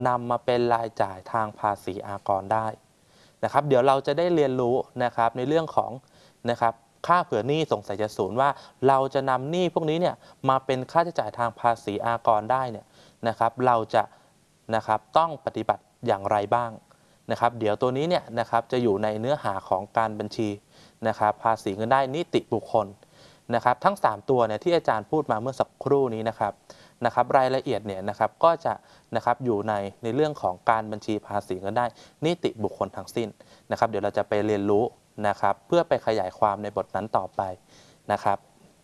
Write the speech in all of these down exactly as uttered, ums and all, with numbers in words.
นำมาเป็นรายจ่ายทางภาษีอากรได้นะครับเดี๋ยวเราจะได้เรียนรู้นะครับในเรื่องของนะครับค่าเผื่อหนี้สงสัยจะศูนย์ว่าเราจะนำหนี้พวกนี้เนี่ยมาเป็นค่าใช้จ่ายทางภาษีอากรได้เนี่ยนะครับเราจะนะครับต้องปฏิบัติอย่างไรบ้างนะครับเดี๋ยวตัวนี้เนี่ยนะครับจะอยู่ในเนื้อหาของการบัญชีนะครับภาษีเงินได้นิติบุคคลนะครับทั้งสามตัวเนี่ยที่อาจารย์พูดมาเมื่อสักครู่นี้นะครับนะครับรายละเอียดเนี่ยนะครับก็จะนะครับอยู่ในในเรื่องของการบัญชีภาษีเงินได้นิติบุคคลทั้งสิ้นนะครับเดี๋ยวเราจะไปเรียนรู้นะครับเพื่อไปขยายความในบทนั้นต่อไปนะครับ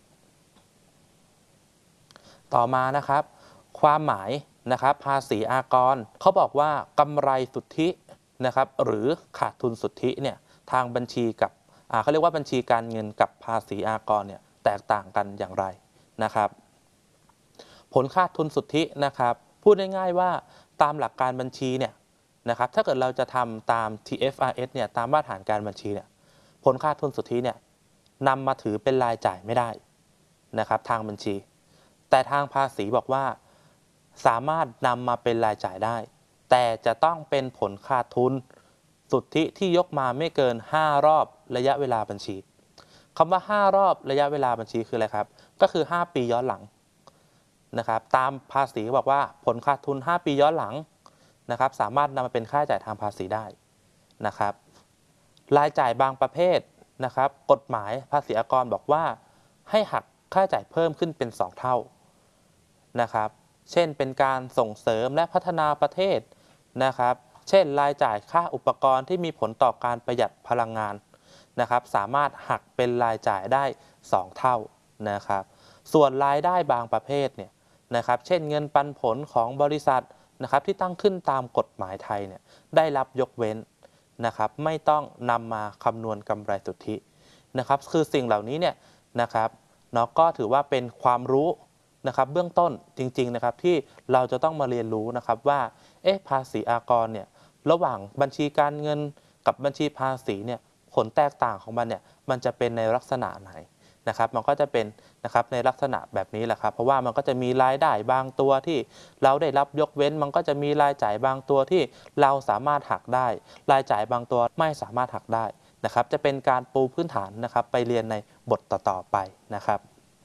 ต่อมานะครับความหมายนะครับภาษีอากรเขาบอกว่ากำไรสุทธินะครับหรือขาดทุนสุทธิเนี่ยทางบัญชีกับเขาเรียกว่าบัญชีการเงินกับภาษีอากรเนี่ยแตกต่างกันอย่างไรนะครับผลขาดทุนสุทธินะครับพูดง่ายๆว่าตามหลักการบัญชีเนี่ยนะครับถ้าเกิดเราจะทำตาม ที เอฟ อาร์ เอส เนี่ยตามมาตรฐานการบัญชีเนี่ยผลขาดทุนสุทธิเนี่ยนำมาถือเป็นรายจ่ายไม่ได้นะครับทางบัญชีแต่ทางภาษีบอกว่าสามารถนำมาเป็นรายจ่ายได้แต่จะต้องเป็นผลขาดทุนสุทธิที่ยกมาไม่เกินห้ารอบระยะเวลาบัญชีคำว่าห้ารอบระยะเวลาบัญชีคืออะไรครับก็คือห้าปีย้อนหลังนะครับตามภาษีบอกว่าผลขาดทุนห้าปีย้อนหลังนะครับสามารถนำมาเป็นค่าใช้จ่ายทางภาษีได้นะครับรายจ่ายบางประเภทนะครับกฎหมายภาษีอากรบอกว่าให้หักค่าใช้จ่ายเพิ่มขึ้นเป็นสองเท่านะครับเช่นเป็นการส่งเสริมและพัฒนาประเทศนะครับเช่นรายจ่ายค่าอุปกรณ์ที่มีผลต่อการประหยัดพลังงานนะครับสามารถหักเป็นรายจ่ายได้สองเท่านะครับส่วนรายได้บางประเภทเนี่ยนะครับเช่นเงินปันผลของบริษัทนะครับที่ตั้งขึ้นตามกฎหมายไทยเนี่ยได้รับยกเว้นนะครับไม่ต้องนำมาคำนวณกำไรสุทธินะครับคือสิ่งเหล่านี้เนี่ยนะครับเนาะก็ถือว่าเป็นความรู้นะครับเบื้องต้นจริงๆนะครับที่เราจะต้องมาเรียนรู้นะครับว่าเอ๊ะภาษีอากรเนี่ยระหว่างบัญชีการเงินกับบัญชีภาษีเนี่ยผลแตกต่างของมันเนี่ยมันจะเป็นในลักษณะไหนนะครับมันก็จะเป็นนะครับในลักษณะแบบนี้แหละครับเพราะว่ามันก็จะมีรายได้บางตัวที่เราได้รับยกเว้นมันก็จะมีรายจ่ายบางตัวที่เราสามารถหักได้รายจ่ายบางตัวไม่สามารถหักได้นะครับจะเป็นการปูพื้นฐานนะครับไปเรียนในบทต่อๆไปนะครับ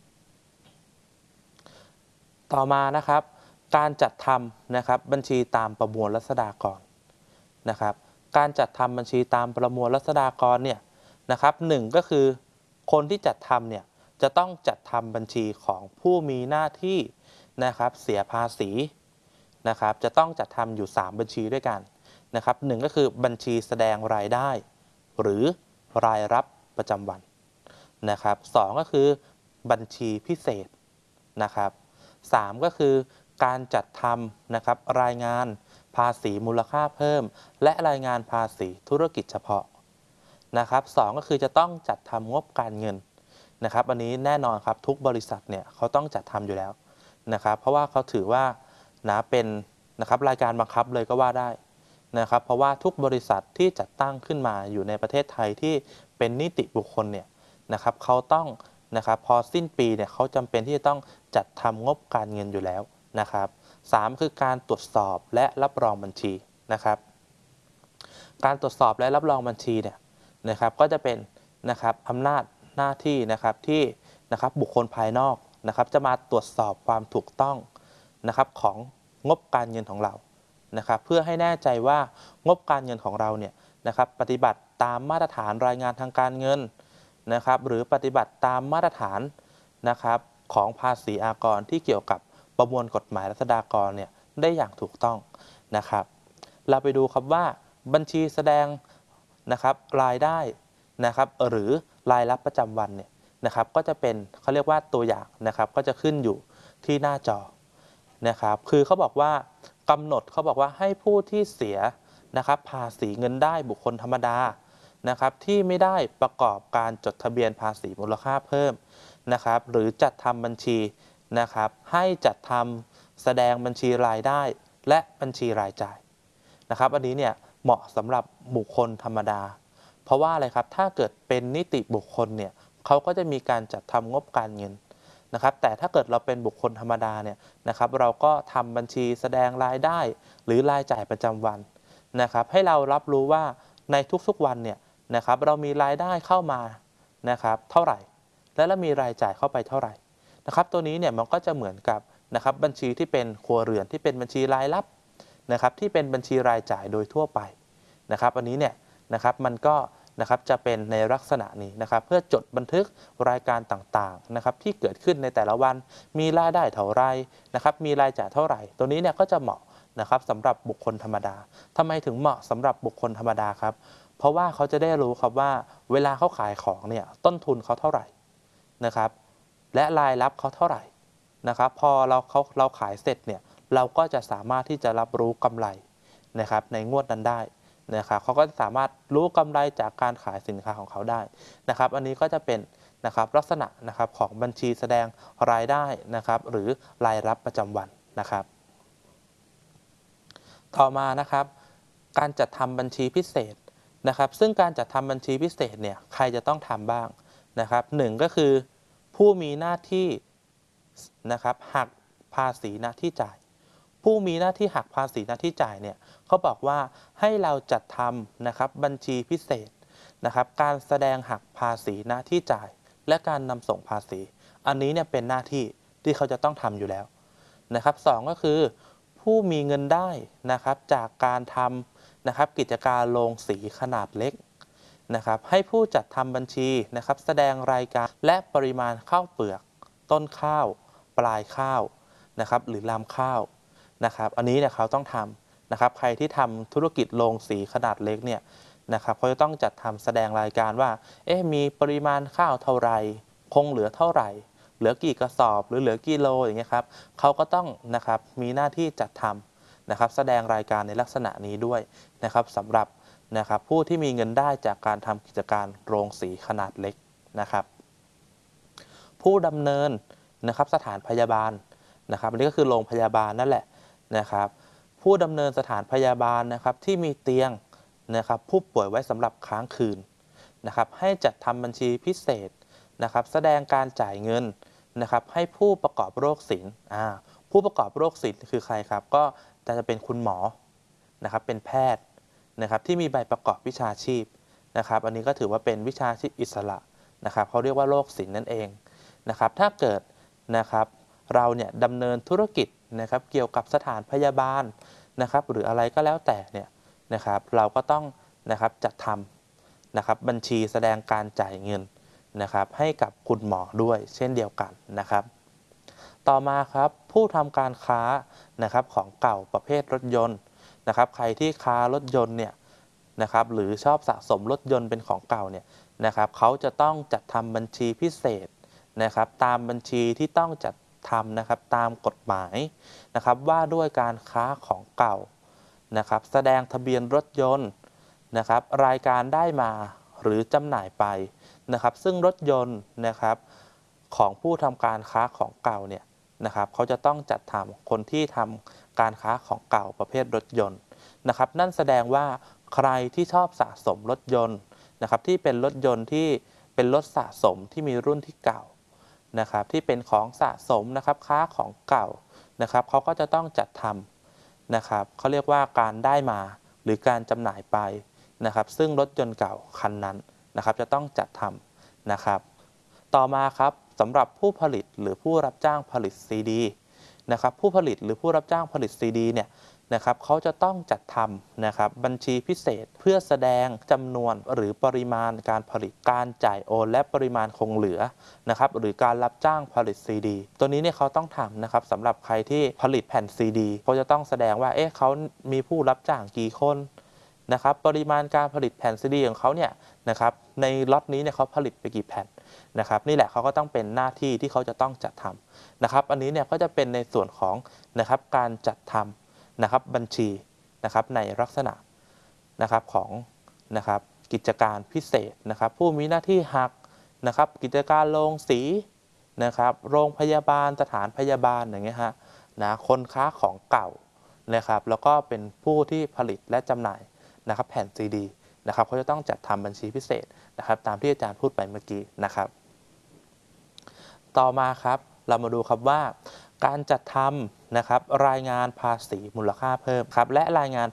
ต่อมานะครับการจัดทำนะครับบัญชีตามประมวลรัษฎากรนะครับการจัดทำบัญชีตามประมวลรัษฎากรเนี่ยนะครับหนึ่งก็คือคนที่จัดทำเนี่ยจะต้องจัดทำบัญชีของผู้มีหน้าที่นะครับเสียภาษีนะครับจะต้องจัดทำอยู่สามบัญชีด้วยกันนะครับหนึ่งก็คือบัญชีแสดงรายได้หรือรายรับประจำวันนะครับสองก็คือบัญชีพิเศษนะครับสามก็คือการจัดทำนะครับรายงานภาษีมูลค่าเพิ่มและรายงานภาษีธุรกิจเฉพาะนะครับสองก็คือจะต้องจัดทำงบการเงินนะครับอันนี้แน่นอนครับทุกบริษัทเนี่ยเขาต้องจัดทำอยู่แล้วนะครับเพราะว่าเขาถือว่านะเป็นนะครับรายการบังคับเลยก็ว่าได้นะครับเพราะว่าทุกบริษัทที่จัดตั้งขึ้นมาอยู่ในประเทศไทยที่เป็นนิติบุคคลเนี่ยนะครับเขาต้องนะครับพอสิ้นปีเนี่ยเขาจำเป็นที่จะต้องจัดทำงบการเงินอยู่แล้วนะครับสามคือการตรวจสอบและรับรองบัญชีนะครับการตรวจสอบและรับรองบัญชีเนี่ยนะครับก็จะเป็นนะครับอำนาจหน้าที่นะครับที่นะครับบุคคลภายนอกนะครับจะมาตรวจสอบความถูกต้องนะครับของงบการเงินของเรานะครับเพื่อให้แน่ใจว่างบการเงินของเราเนี่ยนะครับปฏิบัติตามมาตรฐานรายงานทางการเงินนะครับหรือปฏิบัติตามมาตรฐานนะครับของภาษีอากรที่เกี่ยวกับประมวลกฎหมายรัษฎากรเนี่ยได้อย่างถูกต้องนะครับเราไปดูครับว่าบัญชีแสดงนะครับรายได้นะครับหรือรายรับประจำวันเนี่ยนะครับก็จะเป็นเขาเรียกว่าตัวอย่างนะครับก็จะขึ้นอยู่ที่หน้าจอนะครับคือเขาบอกว่ากำหนดเขาบอกว่าให้ผู้ที่เสียนะครับภาษีเงินได้บุคคลธรรมดานะครับที่ไม่ได้ประกอบการจดทะเบียนภาษีมูลค่าเพิ่มนะครับหรือจัดทำบัญชีนะครับให้จัดทำแสดงบัญชีรายได้และบัญชีรายจ่ายนะครับอันนี้เนี่ยเหมาะสำหรับบุคคลธรรมดาเพราะว่าอะไรครับถ้าเกิดเป็นนิติบุคคลเนี่ยเขาก็จะมีการจัดทำงบการเงินนะครับแต่ถ้าเกิดเราเป็นบุคคลธรรมดาเนี่ยนะครับเราก็ทำบัญชีแสดงรายได้หรือรายจ่ายประจำวันนะครับให้เรารับรู้ว่าในทุกๆวันเนี่ยนะครับเรามีรายได้เข้ามานะครับเท่าไหร่และเรามีรายจ่ายเข้าไปเท่าไหร่นะครับตัวนี้เนี่ยมันก็จะเหมือนกับนะครับบัญชีที่เป็นครัวเรือนที่เป็นบัญชีรายรับนะครับที่เป็นบัญชีรายจ่ายโดยทั่วไปนะครับอันนี้เนี่ยนะครับมันก็นะครับจะเป็นในลักษณะนี้นะครับเพื่อจดบันทึกรายการต่างๆนะครับที่เกิดขึ้นในแต่ละวันมีรายได้เท่าไรนะครับมีรายจ่ายเท่าไหร่ตัวนี้เนี่ยก็จะเหมาะนะครับสำหรับบุคคลธรรมดาทำไมถึงเหมาะสำหรับบุคคลธรรมดาครับเพราะว่าเขาจะได้รู้ครับว่าเวลาเขาขายของเนี่ยต้นทุนเขาเท่าไหร่นะครับและรายรับเขาเท่าไหร่นะครับพอเราเขาเราขายเสร็จเนี่ยเราก็จะสามารถที่จะรับรู้กำไรนะครับในงวดนั้นได้นะครับเขาก็สามารถรู้กำไรจากการขายสินค้าของเขาได้นะครับอันนี้ก็จะเป็นนะครับลักษณะนะครับของบัญชีแสดงรายได้นะครับหรือรายรับประจำวันนะครับต่อมานะครับการจัดทำบัญชีพิเศษนะครับซึ่งการจัดทำบัญชีพิเศษเนี่ยใครจะต้องทำบ้างนะครับหนึ่งก็คือผู้มีหน้าที่นะครับหักภาษีหน้าที่จ่ายผู้มีหน้าที่หักภาษีหน้าที่จ่ายเนี่ยเขาบอกว่าให้เราจัดทำนะครับบัญชีพิเศษนะครับการแสดงหักภาษีหน้าที่จ่ายและการนำส่งภาษีอันนี้เนี่ยเป็นหน้าที่ที่เขาจะต้องทำอยู่แล้วนะครับสองก็คือผู้มีเงินได้นะครับจากการทำนะครับกิจการโรงสีขนาดเล็กนะครับให้ผู้จัดทำบัญชีนะครับแสดงรายการและปริมาณข้าวเปลือกต้นข้าวปลายข้าวนะครับหรือลำข้าวนะครับอันนี้เนี่ยเขาต้องทำนะครับใครที่ทำธุรกิจโรงสีขนาดเล็กเนี่ยนะครับเขาจะต้องจัดทำแสดงรายการว่าเอ๊ะมีปริมาณข้าวเท่าไรคงเหลือเท่าไหร่เหลือกี่กระสอบหรือเหลือกี่โลอย่างเงี้ยครับเขาก็ต้องนะครับมีหน้าที่จัดทำนะครับแสดงรายการในลักษณะนี้ด้วยนะครับสำหรับนะครับผู้ที่มีเงินได้จากการทำกิจการโรงสีขนาดเล็กนะครับผู้ดำเนินนะครับสถานพยาบาลนะครับอันนี้ก็คือโรงพยาบาลนั่นแหละนะครับผู้ดำเนินสถานพยาบาลนะครับที่มีเตียงนะครับผู้ป่วยไว้สำหรับค้างคืนนะครับให้จัดทำบัญชีพิเศษนะครับแสดงการจ่ายเงินนะครับให้ผู้ประกอบโรคศิลป์อ่าผู้ประกอบโรคศิลป์คือใครครับก็จะเป็นคุณหมอนะครับเป็นแพทย์นะครับที่มีใบประกอบวิชาชีพนะครับอันนี้ก็ถือว่าเป็นวิชาชีพอิสระนะครับเขาเรียกว่าโรคศิลป์นั่นเองนะครับถ้าเกิดนะครับเราเนี่ยดำเนินธุรกิจนะครับเกี่ยวกับสถานพยาบาลนะครับหรืออะไรก็แล้วแต่เนี่ยนะครับเราก็ต้องนะครับจัดทำนะครับบัญชีแสดงการจ่ายเงินนะครับให้กับคุณหมอด้วยเช่นเดียวกันนะครับต่อมาครับผู้ทำการค้านะครับของเก่าประเภทรถยนต์นะครับใครที่ค้ารถยนต์เนี่ยนะครับหรือชอบสะสมรถยนต์เป็นของเก่าเนี่ยนะครับเขาจะต้องจัดทำบัญชีพิเศษนะครับตามบัญชีที่ต้องจัดทำนะครับตามกฎหมายนะครับว่าด้วยการค้าของเก่านะครับแสดงทะเบียนรถยนต์นะครับรายการได้มาหรือจำหน่ายไปนะครับซึ่งรถยนต์นะครับของผู้ทำการค้าของเก่าเนี่ยนะครับเขาจะต้องจัดทำคนที่ทำการค้าของเก่าประเภทรถยนต์นะครับนั่นแสดงว่าใครที่ชอบสะสมรถยนต์นะครับที่เป็นรถยนต์ที่เป็นรถสะสมที่มีรุ่นที่เก่านะครับที่เป็นของสะสมนะครับค้าของเก่านะครับเขาก็จะต้องจัดทำนะครับเขาเรียกว่าการได้มาหรือการจำหน่ายไปนะครับซึ่งรถยนต์เก่าคันนั้นนะครับจะต้องจัดทำนะครับต่อมาครับสำหรับผู้ผลิตหรือผู้รับจ้างผลิตซีดีนะครับผู้ผลิตหรือผู้รับจ้างผลิตซีดีเนี่ยนะครับเขาจะต้องจัดทำนะครับบัญชีพิเศษเพื่อแสดงจำนวนหรือปริมาณการผลิตการจ่ายโอนและปริมาณคงเหลือนะครับหรือการรับจ้างผลิตซีดีตัวนี้เนี่ยเขาต้องทำนะครับสำหรับใครที่ผลิตแผ่นซีดีเขาจะต้องแสดงว่าเอ๊ะเขามีผู้รับจ้างกี่คนนะครับปริมาณการผลิตแผ่นซีดีของเขาเนี่ยนะครับในล็อตนี้เนี่ยเขาผลิตไปกี่แผ่นนะครับนี่แหละเขาก็ต้องเป็นหน้าที่ที่เขาจะต้องจัดทำนะครับอันนี้เนี่ยก็จะเป็นในส่วนของนะครับการจัดทำนะครับบัญชีนะครับในลักษณะนะครับของนะครับกิจการพิเศษนะครับผู้มีหน้าที่หักนะครับกิจการโรงสีนะครับโรงพยาบาลสถานพยาบาลอย่างเงี้ยฮะนะคนค้าของเก่านะครับแล้วก็เป็นผู้ที่ผลิตและจำหน่ายนะครับแผ่นซีดีนะครับเขาจะต้องจัดทำบัญชีพิเศษนะครับตามที่อาจารย์พูดไปเมื่อกี้นะครับต่อมาครับเรามาดูครับว่าการจัดทำนะครับรายงานภาษีมูลค่าเพิ่มครับและรายงาน